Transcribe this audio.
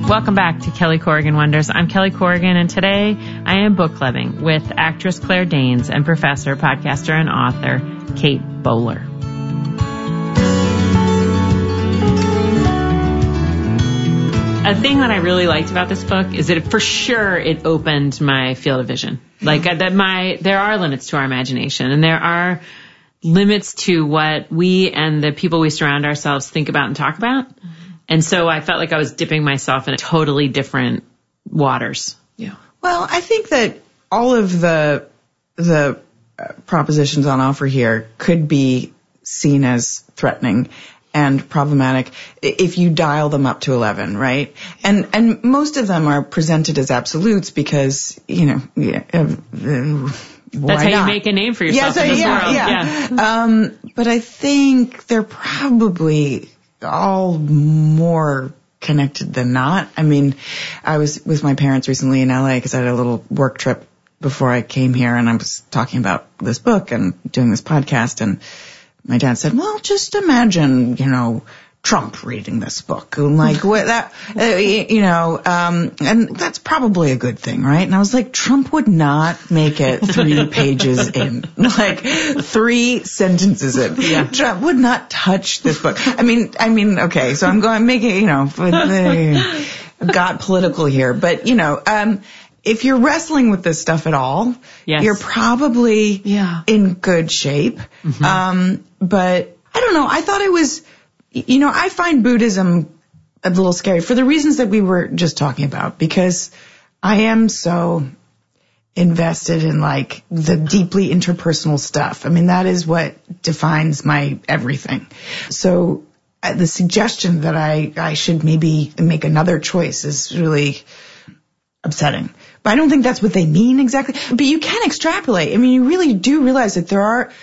Welcome back to Kelly Corrigan Wonders. I'm Kelly Corrigan, and today I am book clubbing with actress Claire Danes and professor, podcaster, and author Kate Bowler. A thing that I really liked about this book is that it opened my field of vision. Like there are limits to our imagination, and there are limits to what we and the people we surround ourselves think about and talk about. And so I felt like I was dipping myself in totally different waters. Yeah. Well, I think that all of the propositions on offer here could be seen as threatening and problematic if you dial them up to 11, right? And most of them are presented as absolutes because, that's how you make a name for yourself in this world. Yeah. But I think they're probably all more connected than not. I mean, I was with my parents recently in LA because I had a little work trip before I came here, and I was talking about this book and doing this podcast, and my dad said, well, just imagine, Trump reading this book. And like, what that, and that's probably a good thing, right? And I was like, Trump would not make it 3 pages in, like 3 sentences in. Yeah. Trump would not touch this book. I mean, okay, so I'm going, making, got political here, but, if you're wrestling with this stuff at all, yes, you're probably in good shape. Mm-hmm. But I don't know. I thought it was, I find Buddhism a little scary for the reasons that we were just talking about, because I am so invested in like the deeply interpersonal stuff. I mean, that is what defines my everything. So the suggestion that I should maybe make another choice is really upsetting. But I don't think that's what they mean exactly. But you can extrapolate. I mean, you really do realize that there are